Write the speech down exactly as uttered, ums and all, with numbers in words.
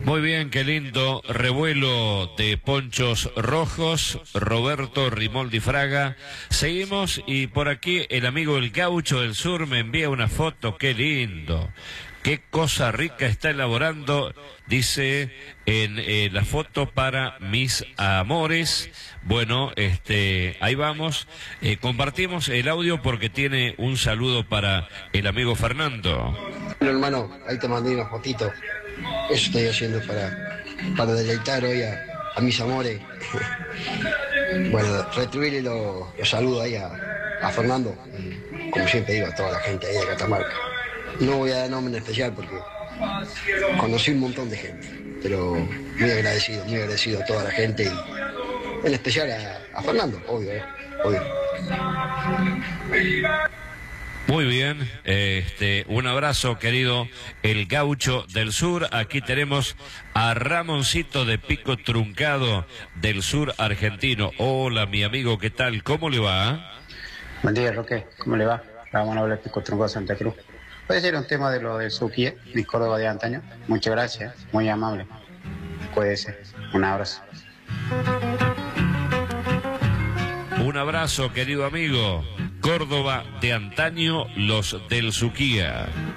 Muy bien, qué lindo revuelo de ponchos rojos, Roberto Rimoldi Fraga. Seguimos y por aquí el amigo El Gaucho del Sur me envía una foto, qué lindo. Qué cosa rica está elaborando, dice en eh, la foto para mis amores. Bueno, este, ahí vamos. Eh, compartimos el audio porque tiene un saludo para el amigo Fernando. Bueno, hermano, ahí te mandé una fotito. Eso estoy haciendo para, para deleitar hoy a, a mis amores. Bueno, retribuirle los lo saludos ahí a, a Fernando, y, como siempre digo, a toda la gente ahí de Catamarca. No voy a dar nombre en especial porque conocí un montón de gente, pero muy agradecido, muy agradecido a toda la gente y en especial a, a Fernando, obvio, eh, obvio. Muy bien, este, un abrazo querido El Gaucho del Sur. Aquí tenemos a Ramoncito de Pico Truncado del sur argentino. Hola mi amigo, ¿qué tal? ¿Cómo le va? Buen día, Roque, ¿cómo le va? Ramón habla de Pico Truncado, Santa Cruz. Puede ser un tema de lo del Suquía, mi Córdoba de antaño. Muchas gracias, muy amable. Puede ser, un abrazo. Un abrazo querido amigo. Córdoba de antaño, los del Suquía.